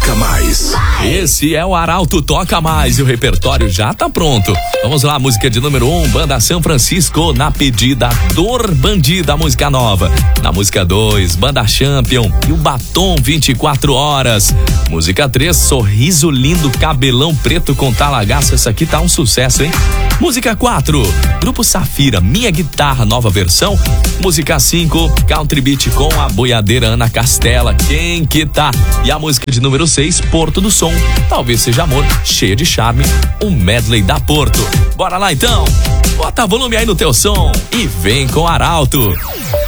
Toca Mais. Esse é o Arauto Toca Mais e o repertório já tá pronto. Vamos lá, música de número 1, Banda São Francisco, Na Pedida, Dor Bandida, música nova. Na música 2, Banda Champion e o Batom 24 Horas. Música 3, Sorriso Lindo, Cabelão Preto com Talagaço, essa aqui tá um sucesso, hein? Música 4, Grupo Safira, Minha Guitarra, nova versão. Música 5, Country Beat com a boiadeira Ana Castela, Quem Que Tá? E a música de número 6, Porto do Som, Talvez Seja Amor, Cheia de Charme, o medley da Porto. Bora lá então, bota volume aí no teu som e vem com Arauto.